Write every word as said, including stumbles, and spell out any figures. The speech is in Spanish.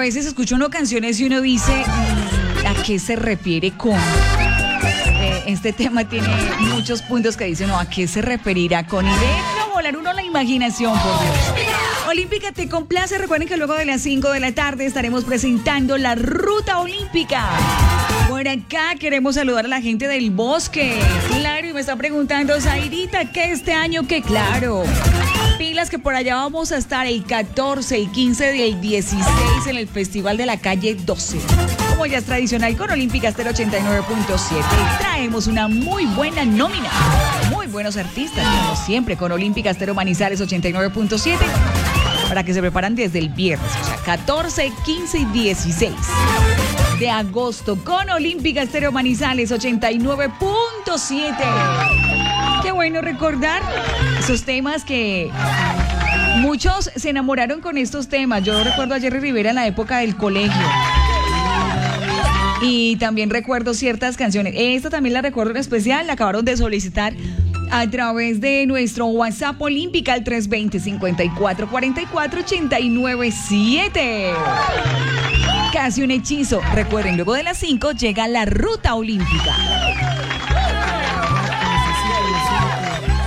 veces escucho uno canciones y uno dice, ¿a qué se refiere con? Eh, este tema tiene muchos puntos que dicen, no, ¿a qué se referirá con? Y deja volar uno la imaginación, por Dios. Olímpica te complace. Recuerden que luego de las cinco de la tarde estaremos presentando la Ruta Olímpica. Por acá queremos saludar a la gente del Bosque. Claro, y me está preguntando, Zairita, ¿qué este año? Que claro. Pilas que por allá vamos a estar el catorce, el quince y el dieciséis en el Festival de la Calle doce. Como ya es tradicional con Olímpica Estéreo ochenta y nueve punto siete, traemos una muy buena nómina. Muy buenos artistas, como siempre, con Olímpica Estéreo Manizales ochenta y nueve punto siete. Para que se preparan desde el viernes, o sea, catorce, quince y dieciséis de agosto con Olímpica Estéreo Manizales ochenta y nueve punto siete. Qué bueno recordar esos temas que muchos se enamoraron con estos temas. Yo recuerdo a Jerry Rivera en la época del colegio. Y también recuerdo ciertas canciones. Esta también la recuerdo en especial, la acabaron de solicitar a través de nuestro WhatsApp Olímpica al tres dos cero, cinco cuatro cuatro cuatro, ocho nueve siete. Casi un hechizo. Recuerden, luego de las cinco llega la Ruta Olímpica.